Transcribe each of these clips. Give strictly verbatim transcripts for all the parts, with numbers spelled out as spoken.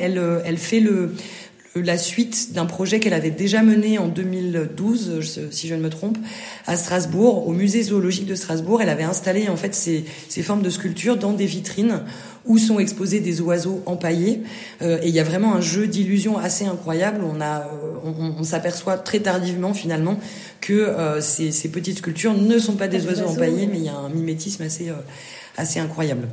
elle, elle fait le la suite d'un projet qu'elle avait déjà mené en deux mille douze, si je ne me trompe, à Strasbourg, au musée zoologique de Strasbourg. Elle avait installé en fait ces, ces formes de sculptures dans des vitrines où sont exposés des oiseaux empaillés. Euh, et il y a vraiment un jeu d'illusions assez incroyable. On a, euh, on, on s'aperçoit très tardivement finalement que euh, ces, ces petites sculptures ne sont pas des oiseaux, oiseaux empaillés, mais il y a un mimétisme assez, euh, assez incroyable.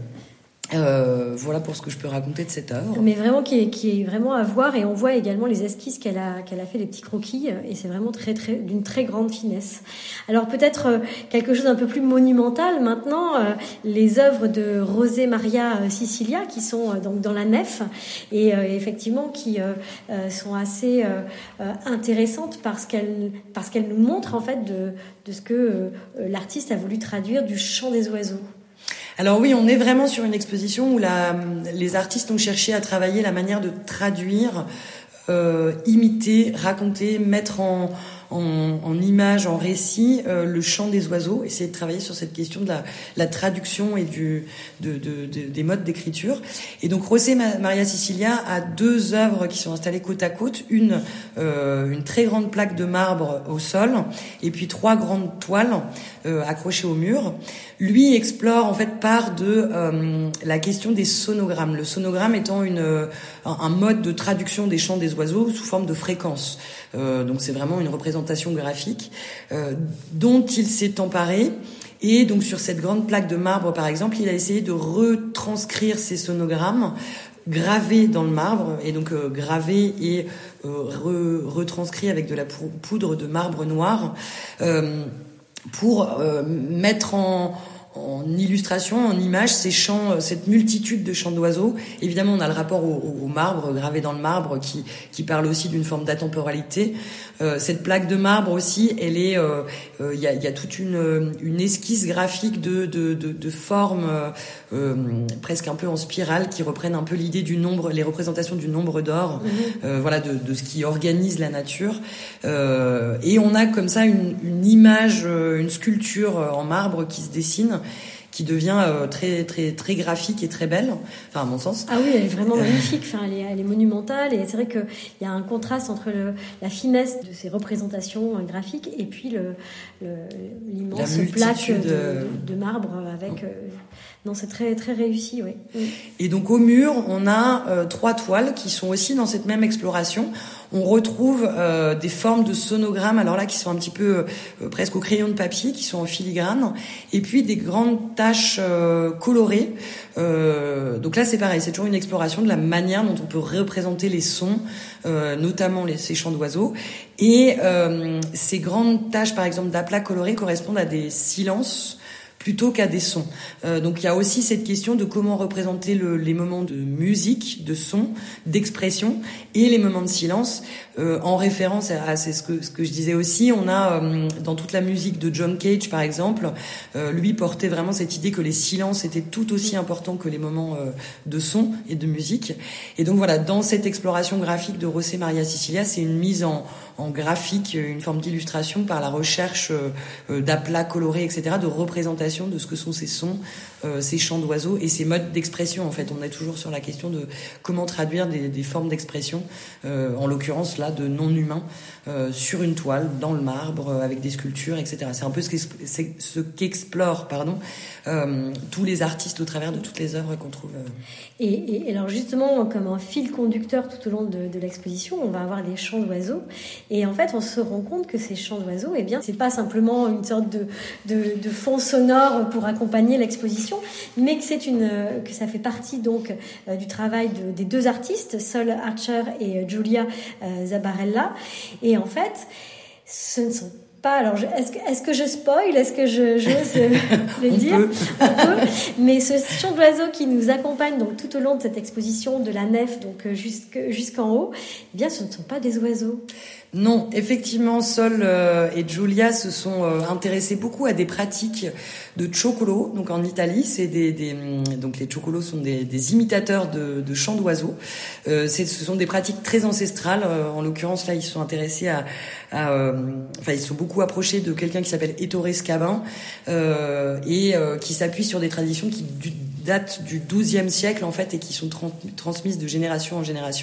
Euh, voilà pour ce que je peux raconter de cette œuvre. Mais vraiment qui est, qui est vraiment à voir, et on voit également les esquisses qu'elle a, qu'elle a fait, les petits croquis, et c'est vraiment très, très, d'une très grande finesse. Alors peut-être euh, quelque chose d'un peu plus monumental maintenant, euh, les œuvres de José Maria Sicilia qui sont euh, donc dans la nef et euh, effectivement qui euh, euh, sont assez euh, euh, intéressantes parce qu'elles, parce qu'elles nous montrent en fait de, de ce que euh, l'artiste a voulu traduire du chant des oiseaux. Alors oui, on est vraiment sur une exposition où la, les artistes ont cherché à travailler la manière de traduire, euh, imiter, raconter, mettre en, en, en image, en récit, euh, le chant des oiseaux, essayer de travailler sur cette question de la, la traduction et du, de, de, de, des modes d'écriture. Et donc José Maria Sicilia a deux œuvres qui sont installées côte à côte, une, euh, une très grande plaque de marbre au sol, et puis trois grandes toiles euh, accrochées au mur. Lui explore en fait part de euh, la question des sonogrammes. Le sonogramme étant une, euh, un mode de traduction des chants des oiseaux sous forme de fréquences. Euh, donc c'est vraiment une représentation graphique euh, dont il s'est emparé. Et donc sur cette grande plaque de marbre par exemple, il a essayé de retranscrire ces sonogrammes gravés dans le marbre, et donc euh, gravés et euh, re, retranscrits avec de la poudre de marbre noir euh, pour euh, mettre en en illustration, en image, ces chants, cette multitude de chants d'oiseaux. Évidemment, on a le rapport au, au marbre, gravé dans le marbre, qui, qui parle aussi d'une forme d'atemporalité. Euh, cette plaque de marbre aussi, elle est, il euh, euh, y, a, y a toute une, une esquisse graphique de, de, de, de formes euh, presque un peu en spirale, qui reprennent un peu l'idée du nombre, les représentations du nombre d'or, mmh. euh, voilà, de, de ce qui organise la nature. Euh, et on a comme ça une, une image, une sculpture en marbre qui se dessine, qui devient euh, très très très graphique et très belle, enfin à mon sens. Ah oui, elle est vraiment magnifique, enfin elle est, elle est monumentale, et c'est vrai qu'il y a un contraste entre le, la finesse de ces représentations graphiques et puis le, le, l'immense plaque de, de marbre avec. Euh, non, c'est très très réussi, oui. oui. Et donc au mur, on a euh, trois toiles qui sont aussi dans cette même exploration. On retrouve euh, des formes de sonogrammes, alors là qui sont un petit peu euh, presque au crayon de papier, qui sont en filigrane, et puis des grandes taches euh, colorées. Euh, donc là c'est pareil, c'est toujours une exploration de la manière dont on peut représenter les sons, euh, notamment les, ces chants d'oiseaux. Et euh, ces grandes taches, par exemple, d'aplats colorés, correspondent à des silences plutôt qu'à des sons. Euh, donc il y a aussi cette question de comment représenter le, les moments de musique, de son, d'expression, et les moments de silence, euh, en référence à, à c'est ce que ce que je disais aussi. On a euh, dans toute la musique de John Cage par exemple, euh, lui portait vraiment cette idée que les silences étaient tout aussi importants que les moments euh, de son et de musique. Et donc voilà, dans cette exploration graphique de José Maria Sicilia, c'est une mise en en graphique, une forme d'illustration par la recherche euh, d'aplats colorés, et cetera, de représentation de ce que sont ces sons, euh, ces chants d'oiseaux et ces modes d'expression. En fait, on est toujours sur la question de comment traduire des, des formes d'expression, euh, en l'occurrence là de non-humains, euh, sur une toile, dans le marbre, euh, avec des sculptures, et cetera. C'est un peu ce, c'est ce qu'explorent pardon, euh, tous les artistes au travers de toutes les œuvres qu'on trouve. Euh... Et, et alors justement, comme un fil conducteur tout au long de, de l'exposition, on va avoir des chants d'oiseaux. Et en fait, on se rend compte que ces chants d'oiseaux, eh bien, c'est pas simplement une sorte de, de, de fond sonore pour accompagner l'exposition, mais que c'est une, que ça fait partie donc euh, du travail de, des deux artistes, Sol Archer et Julia euh, Zabarella. Et en fait, ce ne sont pas. Alors, je, est-ce que, est-ce que je spoil? Est-ce que je, j'ose le dire? peut. On peut. Mais ce chant d'oiseau qui nous accompagne donc tout au long de cette exposition de la nef, donc jusque, jusqu'en haut, eh bien, ce ne sont pas des oiseaux. Non, effectivement, Sol euh, et Giulia se sont euh, intéressés beaucoup à des pratiques de cioccolo. Donc en Italie, c'est des, des donc les cioccolos sont des, des imitateurs de, de chants d'oiseaux. Euh, c'est, ce sont des pratiques très ancestrales. Euh, en l'occurrence, là, ils se sont intéressés à, à euh, enfin, ils se sont beaucoup approchés de quelqu'un qui s'appelle Ettore Scabin euh, et euh, qui s'appuie sur des traditions qui du, datent du douzième siècle en fait et qui sont trans- transmises de génération en génération.